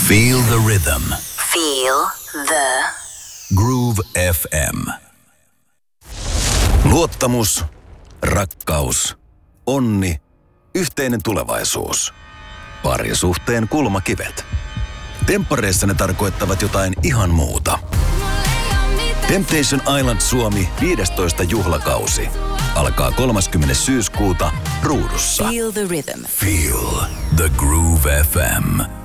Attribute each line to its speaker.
Speaker 1: Feel the rhythm.
Speaker 2: Feel the
Speaker 1: Groove FM. Luottamus, rakkaus, onni, yhteinen tulevaisuus. Parisuhteen kulmakivet. Temppareissa ne tarkoittavat jotain ihan muuta. Temptation Island Suomi 15. juhlakausi. Alkaa 30. syyskuuta Ruudussa.
Speaker 2: Feel the rhythm.
Speaker 1: Feel the Groove FM.